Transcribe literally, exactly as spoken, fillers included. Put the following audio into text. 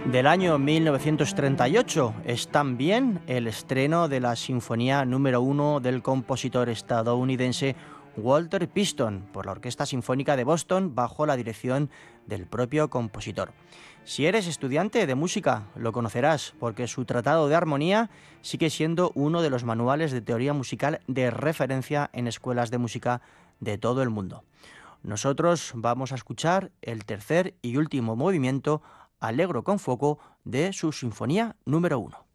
Del año mil novecientos treinta y ocho es también el estreno de la Sinfonía número uno del compositor estadounidense Walter Piston por la Orquesta Sinfónica de Boston bajo la dirección del propio compositor. Si eres estudiante de música, lo conocerás porque su Tratado de Armonía sigue siendo uno de los manuales de teoría musical de referencia en escuelas de música de todo el mundo. Nosotros vamos a escuchar el tercer y último movimiento Allegro con fuoco de su Sinfonía número uno.